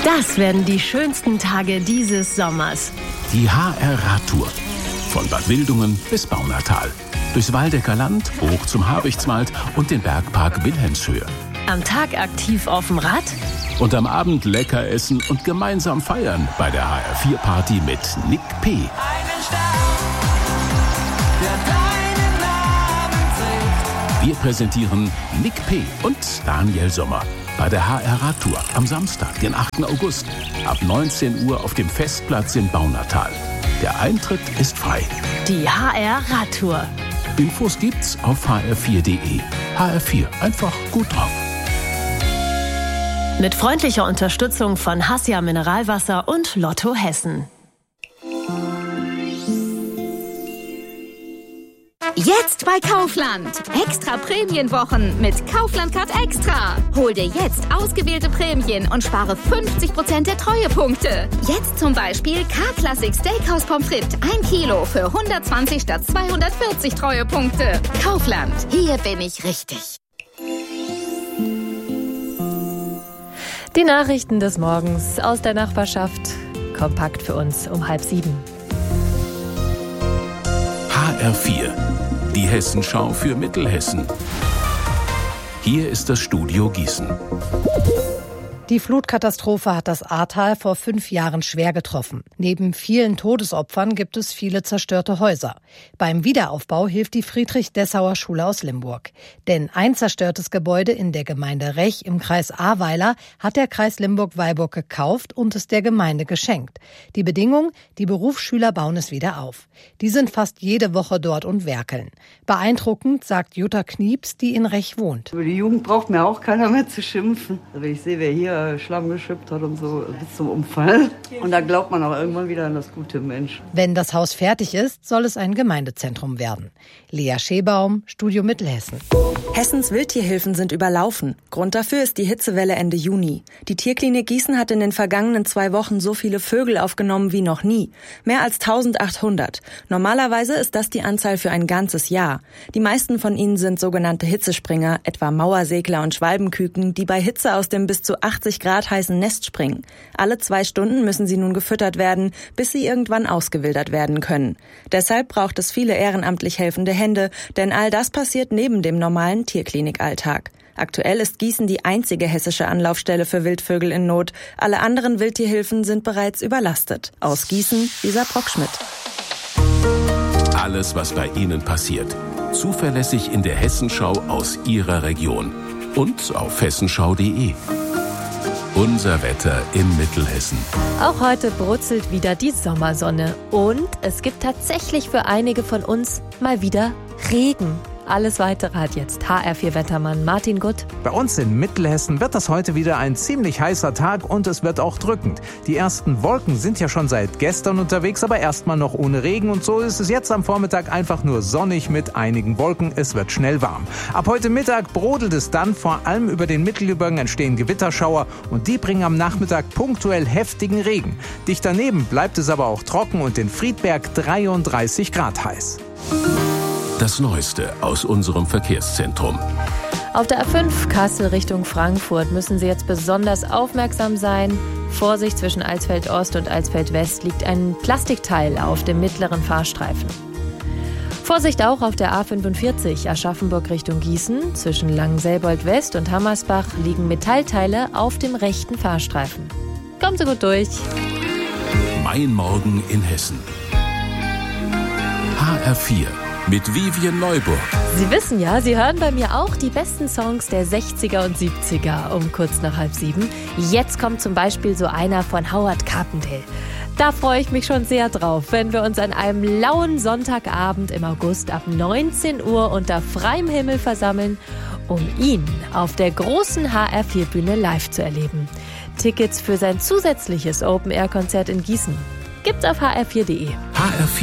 Das werden die schönsten Tage dieses Sommers. Die HR-Radtour. Von Bad Wildungen bis Baunatal. Durchs Waldecker Land, hoch zum Habichtswald und den Bergpark Wilhelmshöhe. Am Tag aktiv auf dem Rad. Und am Abend lecker essen und gemeinsam feiern bei der HR4-Party mit Nick P. Einen Stern, der deinen Namen trägt. Wir präsentieren Nick P. und Daniel Sommer bei der HR-Radtour am Samstag, den 8. August, ab 19 Uhr auf dem Festplatz in Baunatal. Der Eintritt ist frei. Die HR-Radtour. Infos gibt's auf hr4.de. HR4, einfach gut drauf. Mit freundlicher Unterstützung von Hassia Mineralwasser und Lotto Hessen. Jetzt bei Kaufland. Extra Prämienwochen mit Kaufland Card Extra. Hol dir jetzt ausgewählte Prämien und spare 50% der Treuepunkte. Jetzt zum Beispiel K-Classic Steakhouse Pommes frites 1 Kilo für 120 statt 240 Treuepunkte. Kaufland. Hier bin ich richtig. Die Nachrichten des Morgens aus der Nachbarschaft. Kompakt für uns um 6:30. HR4. Die Hessenschau für Mittelhessen. Hier ist das Studio Gießen. Die Flutkatastrophe hat das Ahrtal vor 5 Jahren schwer getroffen. Neben vielen Todesopfern gibt es viele zerstörte Häuser. Beim Wiederaufbau hilft die Friedrich-Dessauer-Schule aus Limburg. Denn ein zerstörtes Gebäude in der Gemeinde Rech im Kreis Ahrweiler hat der Kreis Limburg-Weilburg gekauft und es der Gemeinde geschenkt. Die Bedingung, die Berufsschüler bauen es wieder auf. Die sind fast jede Woche dort und werkeln. Beeindruckend, sagt Jutta Knieps, die in Rech wohnt. Über die Jugend braucht mir auch keiner mehr zu schimpfen. Wenn ich sehe, wer hier Schlamm geschippt hat und so bis zum Umfallen. Und da glaubt man auch irgendwann wieder an das gute Mensch. Wenn das Haus fertig ist, soll es ein Gemeindezentrum werden. Lea Schebaum, Studio Mittelhessen. Hessens Wildtierhilfen sind überlaufen. Grund dafür ist die Hitzewelle Ende Juni. Die Tierklinik Gießen hat in den vergangenen 2 Wochen so viele Vögel aufgenommen wie noch nie. Mehr als 1800. Normalerweise ist das die Anzahl für ein ganzes Jahr. Die meisten von ihnen sind sogenannte Hitzespringer, etwa Mauersegler und Schwalbenküken, die bei Hitze aus dem bis zu 80 Grad heißen Nest springen. Alle 2 Stunden müssen sie nun gefüttert werden, bis sie irgendwann ausgewildert werden können. Deshalb braucht es viele ehrenamtlich helfende Hände, denn all das passiert neben dem normalen Tierklinikalltag. Aktuell ist Gießen die einzige hessische Anlaufstelle für Wildvögel in Not. Alle anderen Wildtierhilfen sind bereits überlastet. Aus Gießen, Lisa Brockschmidt. Alles, was bei Ihnen passiert. Zuverlässig in der Hessenschau aus Ihrer Region. Und auf hessenschau.de. Unser Wetter in Mittelhessen. Auch heute brutzelt wieder die Sommersonne. Und es gibt tatsächlich für einige von uns mal wieder Regen. Alles Weitere hat jetzt HR4-Wettermann Martin Gutt. Bei uns in Mittelhessen wird das heute wieder ein ziemlich heißer Tag und es wird auch drückend. Die ersten Wolken sind ja schon seit gestern unterwegs, aber erstmal noch ohne Regen. Und so ist es jetzt am Vormittag einfach nur sonnig mit einigen Wolken. Es wird schnell warm. Ab heute Mittag brodelt es dann. Vor allem über den Mittelgebirgen entstehen Gewitterschauer und die bringen am Nachmittag punktuell heftigen Regen. Dicht daneben bleibt es aber auch trocken und in Friedberg 33 Grad heiß. Das Neueste aus unserem Verkehrszentrum. Auf der A5 Kassel Richtung Frankfurt müssen Sie jetzt besonders aufmerksam sein. Vorsicht, zwischen Alsfeld Ost und Alsfeld West liegt ein Plastikteil auf dem mittleren Fahrstreifen. Vorsicht auch auf der A45 Aschaffenburg Richtung Gießen. Zwischen Langenselbold West und Hammersbach liegen Metallteile auf dem rechten Fahrstreifen. Kommen Sie gut durch. Mein Morgen in Hessen. HR4 mit Vivian Neuburg. Sie wissen ja, Sie hören bei mir auch die besten Songs der 60er und 70er um kurz nach 6:30. Jetzt kommt zum Beispiel so einer von Howard Carpendale. Da freue ich mich schon sehr drauf, wenn wir uns an einem lauen Sonntagabend im August ab 19 Uhr unter freiem Himmel versammeln, um ihn auf der großen HR4-Bühne live zu erleben. Tickets für sein zusätzliches Open-Air-Konzert in Gießen gibt's auf hr4.de. HR4